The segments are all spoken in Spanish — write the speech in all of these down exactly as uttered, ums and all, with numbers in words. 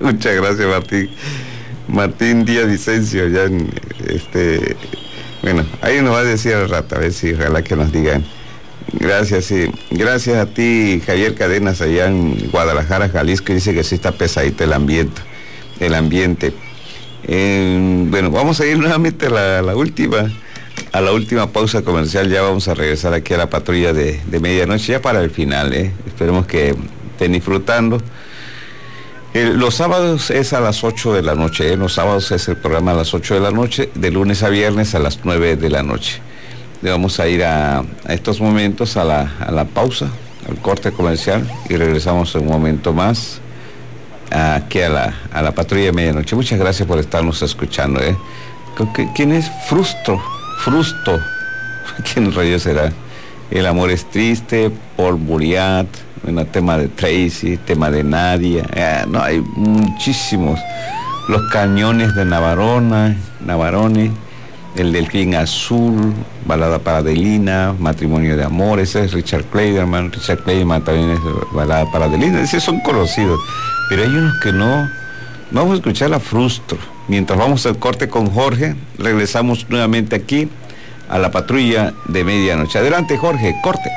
Muchas gracias, Martín. Martín Díaz Vicencio, ya en, este, bueno, ahí nos va a decir al rato, a ver si ojalá que nos digan. Gracias, sí. Gracias a ti, Javier Cadenas, allá en Guadalajara, Jalisco, dice que sí está pesadito el ambiente, el ambiente. Eh, bueno, vamos a ir nuevamente a la, la última, a la última pausa comercial. Ya vamos a regresar aquí a la patrulla de, de medianoche, ya para el final, ¿eh? Esperemos que estén disfrutando. Eh, los sábados es a las ocho de la noche, ¿eh? Los sábados es el programa a las ocho de la noche, de lunes a viernes a las nueve de la noche. Le vamos a ir a, a estos momentos a la, a la pausa, al corte comercial, y regresamos en un momento más aquí a la, a la patrulla de medianoche. Muchas gracias por estarnos escuchando, ¿eh? ¿Quién es? Frusto, Frusto. ¿Quién rayo será? El amor es triste, Paul Buriat, un tema de Tracy, tema de Nadia, eh, no, hay muchísimos. Los cañones de Navarona, Navarone, el Delfín Azul, Balada para Adelina, Matrimonio de Amor, ese es Richard Clayderman, Richard Clayderman también es Balada para Adelina, esos son conocidos, pero hay unos que no. Vamos a escuchar a Frustro. Mientras vamos al corte con Jorge, regresamos nuevamente aquí a la patrulla de medianoche. Adelante, Jorge, corte.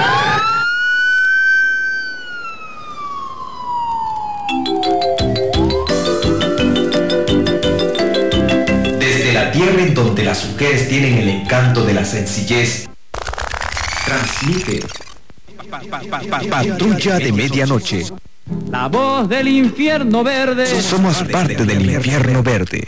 Desde la tierra en donde las mujeres tienen el encanto de la sencillez, transmite Patrulla de Medianoche. La voz del infierno verde. Somos parte del infierno verde.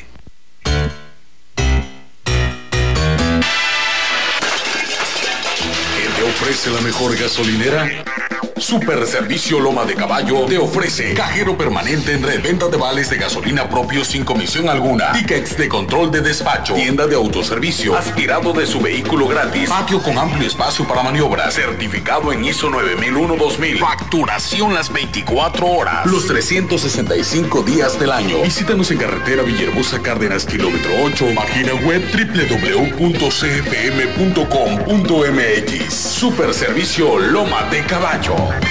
¿Qué te ofrece la mejor gasolinera? Super Servicio Loma de Caballo te ofrece cajero permanente en reventa de vales de gasolina propios sin comisión alguna, tickets de control de despacho, tienda de autoservicio, aspirado de su vehículo gratis, patio con amplio espacio para maniobras, certificado en I S O nueve mil uno dos mil, facturación las veinticuatro horas, los trescientos sesenta y cinco días del año. Visítanos en carretera Villahermosa Cárdenas, kilómetro ocho, página web doble u doble u doble u punto c f m punto com punto m x. Super Servicio Loma de Caballo.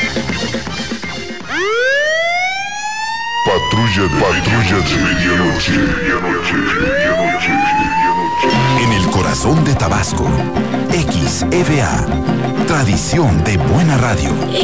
Patrulla de, patrulla de medianoche, medianoche, medianoche, medianoche. En el corazón de Tabasco, X F A, tradición de buena radio.